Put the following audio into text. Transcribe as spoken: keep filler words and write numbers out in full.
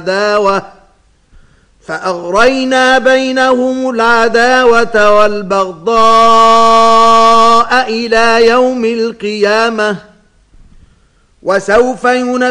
العداوة فأغرينا بينهم العداوة والبغضاء إلى يوم القيامة وسوف ينبئهم